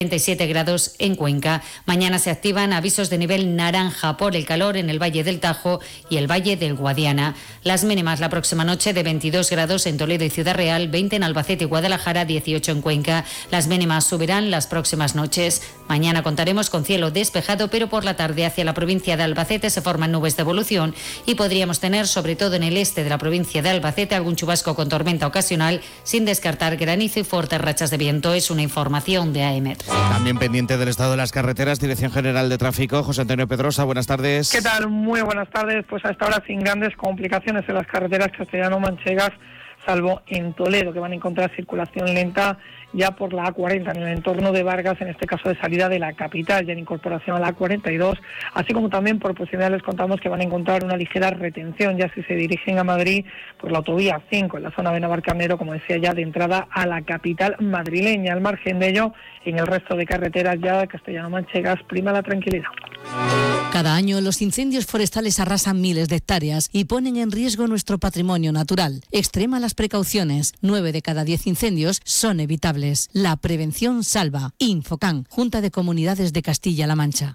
37 grados en Cuenca. Mañana se activan avisos de nivel naranja por el calor en el Valle del Tajo y el Valle del Guadiana. Las mínimas la próxima noche de 22 grados en Toledo y Ciudad Real, 20 en Albacete y Guadalajara, 18 en Cuenca. Las mínimas subirán las próximas noches. Mañana contaremos con cielo despejado, pero por la tarde hacia la provincia de Albacete se forman nubes de evolución y podríamos tener, sobre todo en el este de la provincia de Albacete, algún chubasco con tormenta ocasional, sin descartar granizo y fuertes rachas de viento. Es una información de AEMET. También pendiente del estado de las carreteras, Dirección General de Tráfico, José Antonio Pedrosa, buenas tardes. ¿Qué tal? Muy buenas tardes. Pues a esta hora sin grandes complicaciones en las carreteras castellano-manchegas, salvo en Toledo, que van a encontrar circulación lenta ya por la A40, en el entorno de Vargas, en este caso de salida de la capital, ya en incorporación a la A42, así como también por proximidad les contamos que van a encontrar una ligera retención, ya si se dirigen a Madrid por la autovía 5, en la zona de Navarcarnero, como decía ya, de entrada a la capital madrileña. Al margen de ello, en el resto de carreteras ya castellano-manchegas prima la tranquilidad. Cada año los incendios forestales arrasan miles de hectáreas y ponen en riesgo nuestro patrimonio natural. Extrema las precauciones. 9 de cada 10 incendios son evitables. La prevención salva. Infocan, Junta de Comunidades de Castilla-La Mancha.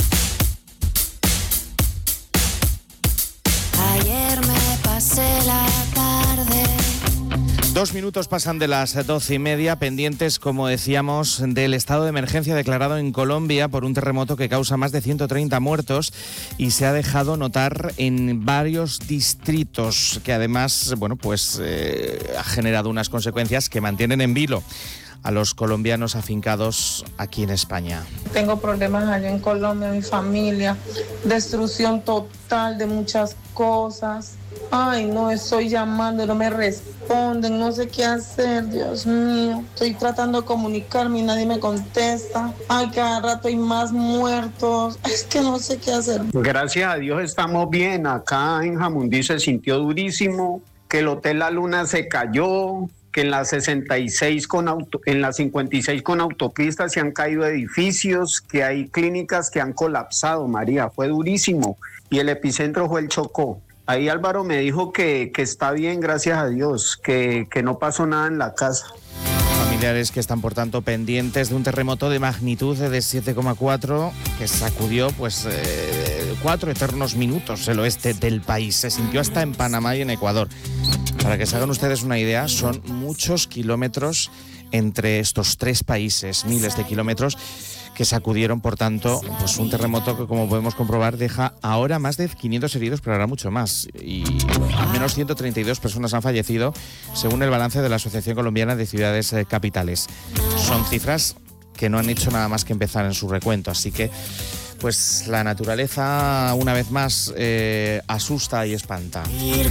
Ayer me pasé la tarde. 2 minutos pasan de las 12:30, pendientes, como decíamos, del estado de emergencia declarado en Colombia por un terremoto que causa más de 130 muertos y se ha dejado notar en varios distritos, que además, ha generado unas consecuencias que mantienen en vilo a los colombianos afincados aquí en España. Tengo problemas allá en Colombia, mi familia, destrucción total de muchas cosas. Ay, no, estoy llamando, no me responden, no sé qué hacer, Dios mío. Estoy tratando de comunicarme y nadie me contesta. Ay, cada rato hay más muertos. Es que no sé qué hacer. Gracias a Dios estamos bien. Acá en Jamundí se sintió durísimo, que el Hotel La Luna se cayó, que en la 56 en la 56 con autopistas se han caído edificios, que hay clínicas que han colapsado, María, fue durísimo. Y el epicentro fue el Chocó. Ahí Álvaro me dijo que está bien, gracias a Dios, que no pasó nada en la casa. Familiares que están, por tanto, pendientes de un terremoto de magnitud de 7,4 que sacudió 4 eternos minutos el oeste del país. Se sintió hasta en Panamá y en Ecuador. Para que se hagan ustedes una idea, son muchos kilómetros entre estos 3 países, miles de kilómetros que sacudieron, por tanto, pues un terremoto que, como podemos comprobar, deja ahora más de 500 heridos, pero habrá mucho más. Y al menos 132 personas han fallecido, según el balance de la Asociación Colombiana de Ciudades Capitales. Son cifras que no han hecho nada más que empezar en su recuento, así que pues la naturaleza, una vez más, asusta y espanta.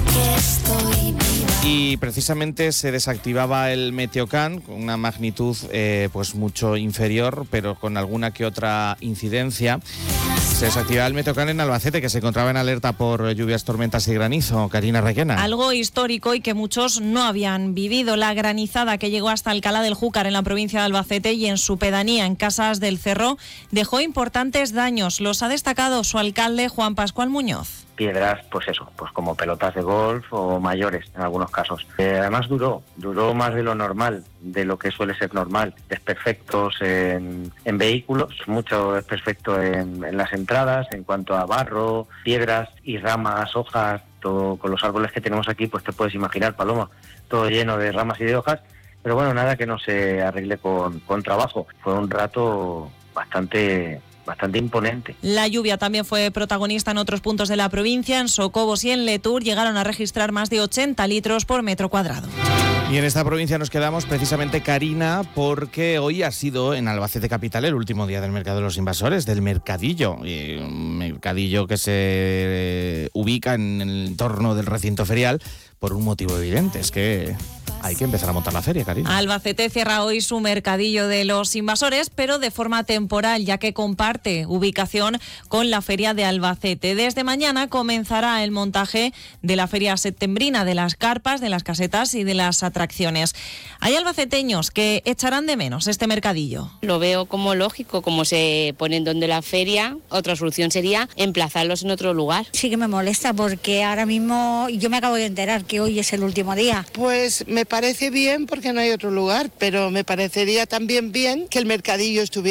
Y precisamente se desactivaba el Meteocán con una magnitud mucho inferior, pero con alguna que otra incidencia. Se desactivaba el Meteocán en Albacete, que se encontraba en alerta por lluvias, tormentas y granizo. Karina Requena. Algo histórico y que muchos no habían vivido. La granizada que llegó hasta Alcalá del Júcar, en la provincia de Albacete, y en su pedanía, en Casas del Cerro, dejó importantes daños. Los ha destacado su alcalde, Juan Pascual Muñoz. Piedras, pues como pelotas de golf o mayores en algunos casos. Además duró más de lo normal, de lo que suele ser normal. Desperfectos en vehículos, mucho desperfecto en las entradas, en cuanto a barro, piedras y ramas, hojas, todo con los árboles que tenemos aquí, pues te puedes imaginar, Paloma, todo lleno de ramas y de hojas, pero bueno, nada que no se arregle con trabajo. Fue un rato bastante imponente. La lluvia también fue protagonista en otros puntos de la provincia. En Socobos y en Letur llegaron a registrar más de 80 litros por metro cuadrado. Y en esta provincia nos quedamos precisamente, Karina, porque hoy ha sido en Albacete Capital el último día del Mercado de los Invasores, del Mercadillo. Un mercadillo que se ubica en el entorno del recinto ferial por un motivo evidente, es que hay que empezar a montar la feria, Karina. Albacete cierra hoy su Mercadillo de los Invasores, pero de forma temporal, ya que comparte ubicación con la Feria de Albacete. Desde mañana comenzará el montaje de la Feria Septembrina, de las carpas, de las casetas y de las atracciones. Hay albaceteños que echarán de menos este mercadillo. Lo veo como lógico, como se ponen donde la feria. Otra solución sería emplazarlos en otro lugar. Sí que me molesta porque ahora mismo yo me acabo de enterar que hoy es el último día. Pues me parece bien porque no hay otro lugar, pero me parecería también bien que el mercadillo estuviera